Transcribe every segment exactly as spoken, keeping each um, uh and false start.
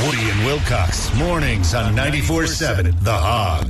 Woody and Wilcox, mornings on ninety-four seven The Hog.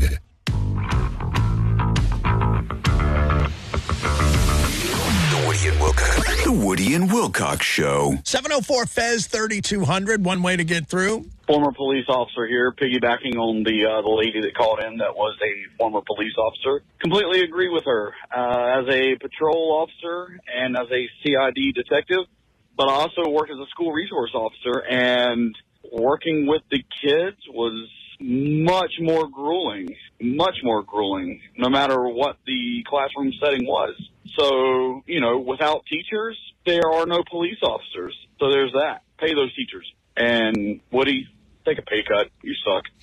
The Woody and Wilcox. The Woody and Wilcox Show. seven oh four Fez thirty-two hundred, one way to get through. Former police officer here, piggybacking on the uh, the lady that called in that was a former police officer. Completely agree with her. Uh, as a patrol officer and as a C I D detective, but I also worked as a school resource officer, and working with the kids was much more grueling, much more grueling, no matter what the classroom setting was. So, you know, without teachers, there are no police officers. So there's that. Pay those teachers. And Woody, take a pay cut. You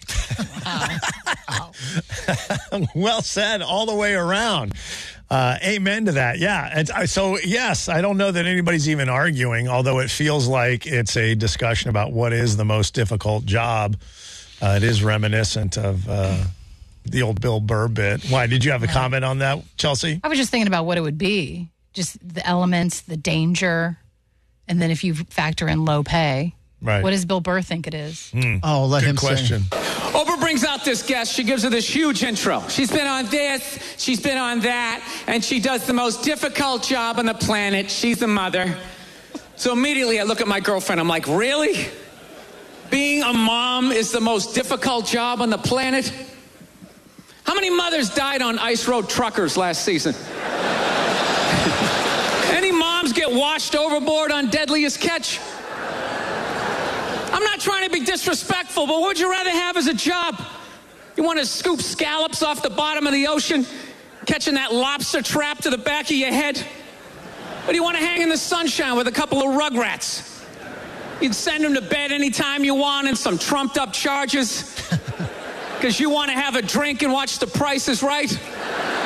suck. Well said all the way around. Uh, amen to that. Yeah. And I, so, yes, I don't know that anybody's even arguing, although it feels like it's a discussion about what is the most difficult job. Uh, it is reminiscent of uh, the old Bill Burr bit. Why? Did you have a comment on that, Chelsea? I was just thinking about what it would be. Just the elements, the danger, and then if you factor in low pay. Right. What does Bill Burr think it is? Mm. Oh, let Good him question. Say. Oprah brings out this guest. She gives her this huge intro. She's been on this, she's been on that, and she does the most difficult job on the planet. She's a mother. So immediately I look at my girlfriend. I'm like, really? Being a mom is the most difficult job on the planet? How many mothers died on ice road truckers last season? Any moms get washed overboard on Deadliest Catch? I'm not trying to be disrespectful, but what would you rather have as a job? You want to scoop scallops off the bottom of the ocean, catching that lobster trap to the back of your head? Or do you want to hang in the sunshine with a couple of rugrats? You'd send them to bed anytime you wanted, some trumped up charges, because you want to have a drink and watch The Price is Right?